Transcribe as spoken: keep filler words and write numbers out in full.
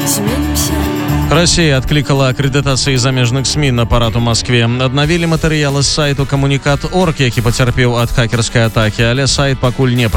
зменімся. Расія адклікала акрэдытацыі замежных СМІ на парад у Маскве. Аднавілі матэрыялы з сайту камунікат точка орг, які пацярпеў ад хакерскай атакі, але сайт пакуль не